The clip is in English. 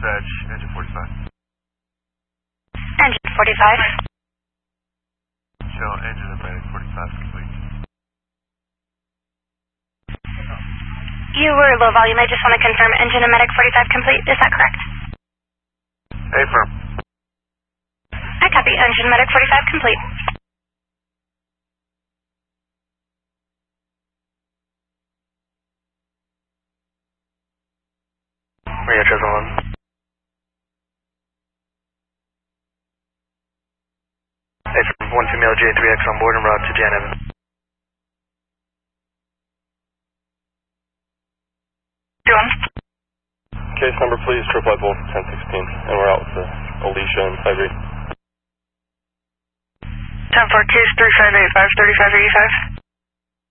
dispatch, engine 45. Engine 45. Show engine and medic 45 complete. You were low volume. I just want to confirm engine and medic 45 complete. Is that correct? Affirm. I copy. Engine medic 45 complete. Maria Chevron 1. Affirm. 1 female J3X on board and route to Jan Evans. Case number please, Triple Wolf 1016, and we're out with Alicia and 58. 10-4 case 3585 3585.